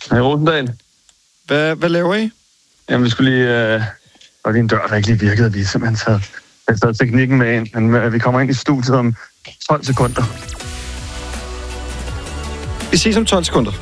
Hej, Rosendal. Hvad laver I? Jamen, vi skulle lige... og det er en dør, der ikke lige virkede. Vi simpelthen taget teknikken med ind. Men vi kommer ind i studiet om 12 sekunder. Vi ses om 12 sekunder.